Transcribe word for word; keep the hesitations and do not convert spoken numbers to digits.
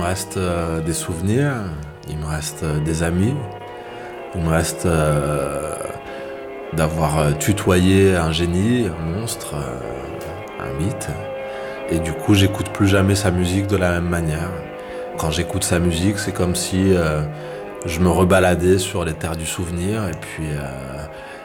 reste euh, des souvenirs, il me reste euh, des amis, il me reste euh, d'avoir euh, tutoyé un génie, un monstre, euh, un mythe. Et du coup, j'écoute plus jamais sa musique de la même manière. Quand j'écoute sa musique, c'est comme si euh, je me rebaladais sur les terres du souvenir et puis, euh,